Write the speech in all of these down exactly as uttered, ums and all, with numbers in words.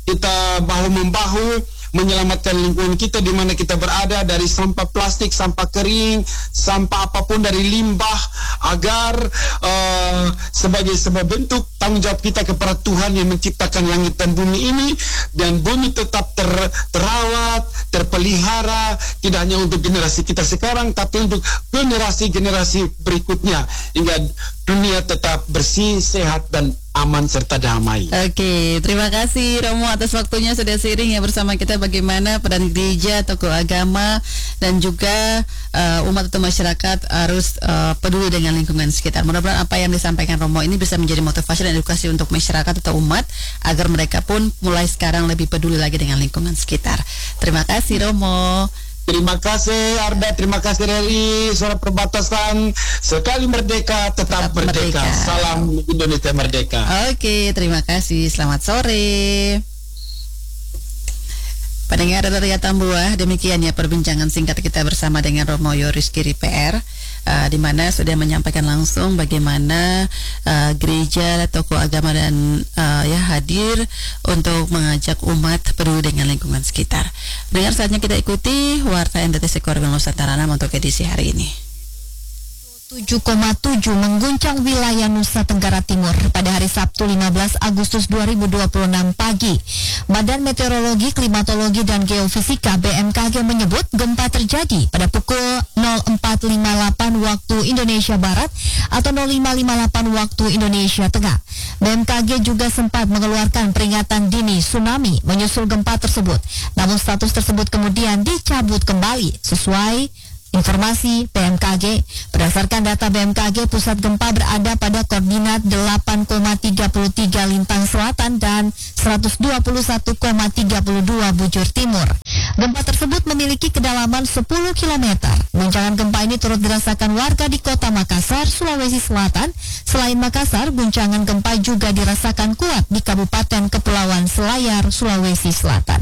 kita bahu-membahu menyelamatkan lingkungan kita di mana kita berada, dari sampah plastik, sampah kering, sampah apapun, dari limbah, agar uh, sebagai sebuah bentuk tanggung jawab kita kepada Tuhan yang menciptakan langit dan bumi ini, dan bumi tetap ter, terawat, terpelihara, tidak hanya untuk generasi kita sekarang tapi untuk generasi-generasi berikutnya, hingga dunia tetap bersih, sehat, dan aman serta damai. Oke, terima kasih Romo atas waktunya, sudah sharing ya bersama kita bagaimana peran gereja, tokoh agama, dan juga uh, umat atau masyarakat harus uh, peduli dengan lingkungan sekitar. Mudah-mudahan apa yang disampaikan Romo ini bisa menjadi motivasi dan edukasi untuk masyarakat atau umat agar mereka pun mulai sekarang lebih peduli lagi dengan lingkungan sekitar. Terima kasih Romo. Terima kasih Arda, terima kasih Reri, Suara Perbatasan. Sekali merdeka, tetap, tetap merdeka. merdeka. Salam Indonesia merdeka. Oke, terima kasih. Selamat sore. Pendengar Ria Tambuah, demikian ya perbincangan singkat kita bersama dengan Romo Yoris Giri P R, uh, di mana sudah menyampaikan langsung bagaimana uh, gereja, tokoh agama dan uh, ya hadir untuk mengajak umat peduli dengan lingkungan sekitar. Dengar saatnya kita ikuti Warta N T T Sekorbel Nusantara untuk edisi hari ini. tujuh koma tujuh mengguncang wilayah Nusa Tenggara Timur pada hari Sabtu lima belas Agustus dua ribu dua puluh enam pagi. Badan Meteorologi, Klimatologi, dan Geofisika B M K G menyebut gempa terjadi pada pukul nol empat lima delapan waktu Indonesia Barat atau nol lima lima delapan waktu Indonesia Tengah. B M K G juga sempat mengeluarkan peringatan dini tsunami menyusul gempa tersebut. Namun status tersebut kemudian dicabut kembali sesuai informasi B M K G. Berdasarkan data B M K G, pusat gempa berada pada koordinat delapan koma tiga tiga lintang selatan dan seratus dua puluh satu koma tiga dua bujur timur. Gempa tersebut memiliki kedalaman sepuluh kilometer. Guncangan gempa ini turut dirasakan warga di kota Makassar, Sulawesi Selatan. Selain Makassar, guncangan gempa juga dirasakan kuat di Kabupaten Kepulauan Selayar, Sulawesi Selatan.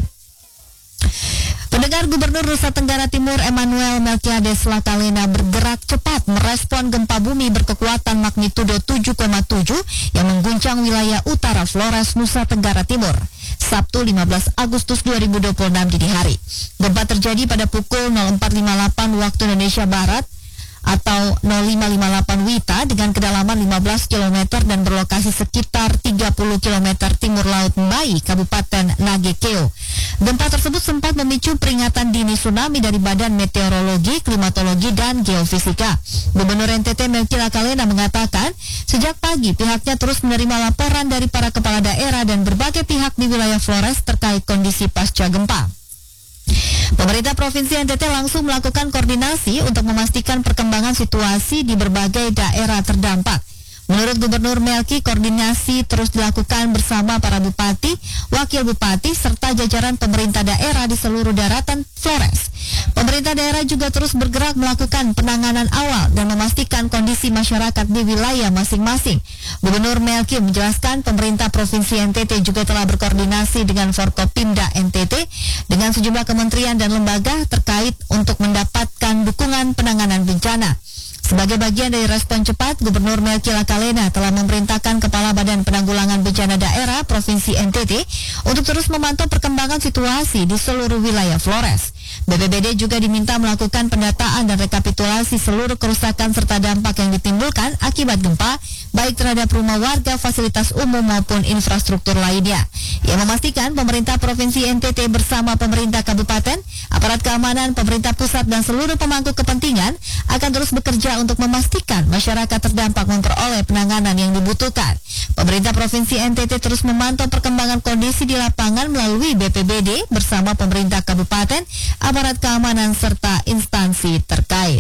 Pendengar, Gubernur Nusa Tenggara Timur Emmanuel Melkiades Lakalena bergerak cepat merespon gempa bumi berkekuatan magnitudo tujuh koma tujuh yang mengguncang wilayah utara Flores, Nusa Tenggara Timur, Sabtu lima belas Agustus dua ribu dua puluh enam dini hari. Gempa terjadi pada pukul nol empat lima delapan waktu Indonesia Barat atau nol lima lima delapan Wita dengan kedalaman lima belas kilometer dan berlokasi sekitar tiga puluh kilometer timur laut Mbai, Kabupaten Nagekeo. Gempa tersebut sempat memicu peringatan dini tsunami dari Badan Meteorologi, Klimatologi, dan Geofisika. Gubernur N T T Melki Lakalena mengatakan, sejak pagi pihaknya terus menerima laporan dari para kepala daerah dan berbagai pihak di wilayah Flores terkait kondisi pasca gempa. Pemerintah Provinsi N T T langsung melakukan koordinasi untuk memastikan perkembangan situasi di berbagai daerah terdampak. Menurut Gubernur Melki, koordinasi terus dilakukan bersama para bupati, wakil bupati, serta jajaran pemerintah daerah di seluruh daratan Flores. Pemerintah daerah juga terus bergerak melakukan penanganan awal dan memastikan kondisi masyarakat di wilayah masing-masing. Gubernur Melki menjelaskan pemerintah Provinsi N T T juga telah berkoordinasi dengan Forkopimda N T T dengan sejumlah kementerian dan lembaga terkait untuk mendapatkan dukungan penanganan bencana. Sebagai bagian dari respon cepat, Gubernur Melki Lakalena telah memerintahkan Kepala Badan Penanggulangan Bencana Daerah Provinsi N T T untuk terus memantau perkembangan situasi di seluruh wilayah Flores. B P B D juga diminta melakukan pendataan dan rekapitulasi seluruh kerusakan serta dampak yang ditimbulkan akibat gempa, baik terhadap rumah warga, fasilitas umum maupun infrastruktur lainnya. Ia memastikan pemerintah Provinsi N T T bersama pemerintah kabupaten, aparat keamanan, pemerintah pusat, dan seluruh pemangku kepentingan akan terus bekerja untuk memastikan masyarakat terdampak memperoleh penanganan yang dibutuhkan. Pemerintah Provinsi N T T terus memantau perkembangan kondisi di lapangan melalui B P B D bersama pemerintah kabupaten, aparat keamanan, serta instansi terkait.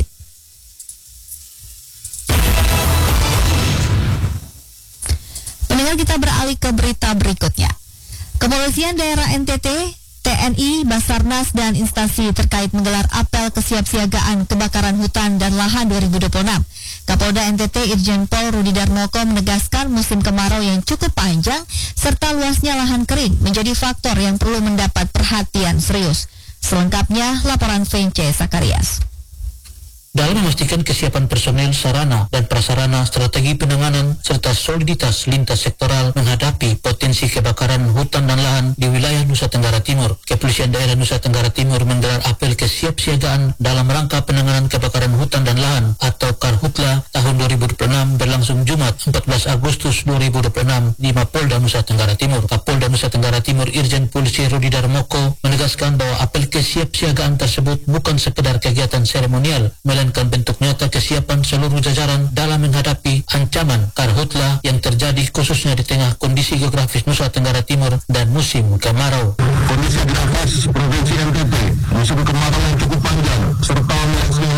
Pendengar, kita beralih ke berita berikutnya. Kepolisian daerah N T T, T N I, Basarnas, dan instansi terkait menggelar apel kesiapsiagaan kebakaran hutan dan lahan dua ribu dua puluh enam. Kapolda N T T Irjen Pol Rudi Darmoko menegaskan musim kemarau yang cukup panjang serta luasnya lahan kering menjadi faktor yang perlu mendapat perhatian serius. Selengkapnya, laporan Vence Sakarias. Dalam memastikan kesiapan personel, sarana, dan prasarana, strategi penanganan, serta soliditas lintas sektoral menghadapi potensi kebakaran hutan dan lahan di wilayah Nusa Tenggara Timur. Kepolisian Daerah Nusa Tenggara Timur menggelar apel kesiapsiagaan dalam rangka penanganan kebakaran hutan dan lahan atau Karhutla tahun dua ribu dua puluh enam berlangsung Jumat empat belas Agustus dua ribu dua puluh enam di Mapolda Nusa Tenggara Timur. Kapolda Nusa Tenggara Timur Irjen Polisi Rudi Darmoko menegaskan bahwa apel kesiapsiagaan tersebut bukan sekedar kegiatan seremonial, melainkan bentuk nyata kesiapan seluruh jajaran dalam menghadapi ancaman Karhutla yang terjadi khususnya di tengah kondisi geografis Nusa Tenggara Timur dan musim kemarau. Kondisi geografis Provinsi N T B musim kemarau yang cukup panjang serta